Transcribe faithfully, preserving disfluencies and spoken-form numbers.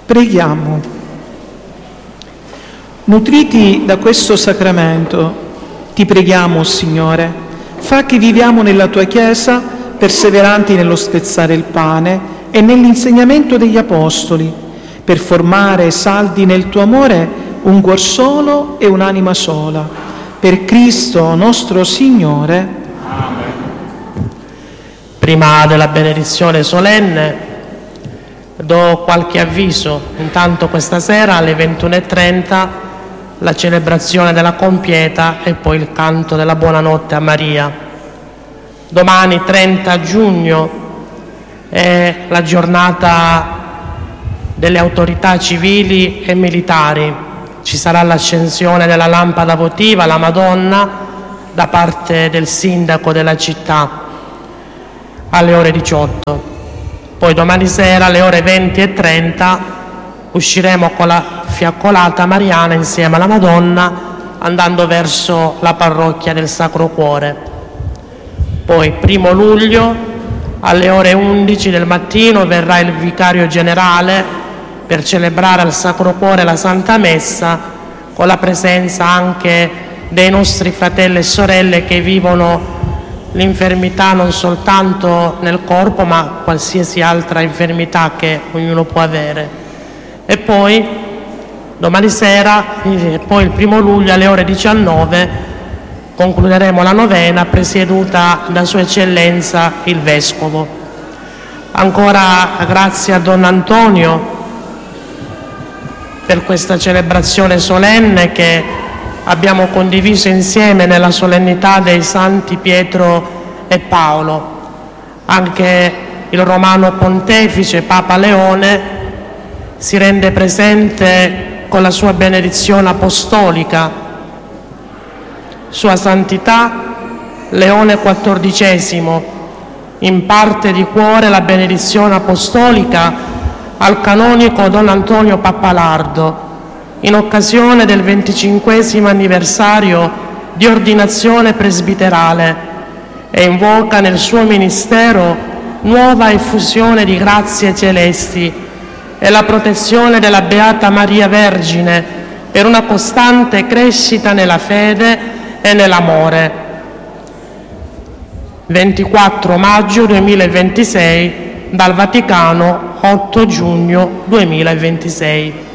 Preghiamo. Nutriti da questo sacramento, ti preghiamo, Signore, fa che viviamo nella tua Chiesa perseveranti nello spezzare il pane e nell'insegnamento degli Apostoli, per formare saldi nel tuo amore un cuor solo e un'anima sola. Per Cristo nostro Signore. Amen. Prima della benedizione solenne do qualche avviso. Intanto questa sera alle ventuno e trenta la celebrazione della compieta e poi il canto della buonanotte a Maria. Domani trenta giugno è la giornata delle autorità civili e militari. Ci sarà l'accensione della lampada votiva, la Madonna, da parte del sindaco della città alle ore diciotto. Poi domani sera alle ore venti e trenta usciremo con la fiaccolata mariana insieme alla Madonna andando verso la parrocchia del Sacro Cuore. Poi primo luglio alle ore undici del mattino verrà il vicario generale per celebrare al Sacro Cuore la Santa Messa, con la presenza anche dei nostri fratelli e sorelle che vivono l'infermità non soltanto nel corpo, ma qualsiasi altra infermità che ognuno può avere. E poi domani sera, e poi il primo luglio alle ore diciannove, concluderemo la novena presieduta da Sua Eccellenza il Vescovo. Ancora grazie a Don Antonio per questa celebrazione solenne che abbiamo condiviso insieme nella solennità dei Santi Pietro e Paolo. Anche il Romano Pontefice, Papa Leone, si rende presente con la sua benedizione apostolica. Sua Santità Leone quattordicesimo imparte di cuore la benedizione apostolica al canonico Don Antonio Pappalardo in occasione del venticinquesimo anniversario di ordinazione presbiterale e invoca nel suo ministero nuova effusione di grazie celesti e la protezione della Beata Maria Vergine per una costante crescita nella fede e nell'amore. ventiquattro maggio duemilaventisei, dal Vaticano, otto giugno duemilaventisei.